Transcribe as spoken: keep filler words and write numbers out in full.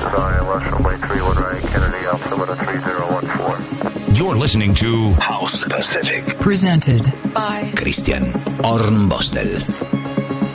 I am Rush runway three one right, Kennedy, altimeter three zero one four. You're listening to House Pacific. Presented by Christian Hornbostel.